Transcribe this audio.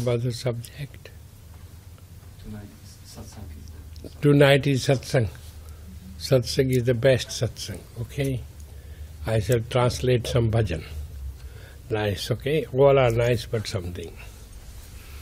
about the subject? Tonight is satsang. Tonight is satsang. Satsang is the best satsang, okay? I shall translate some bhajan. Nice, okay? All are nice, but something.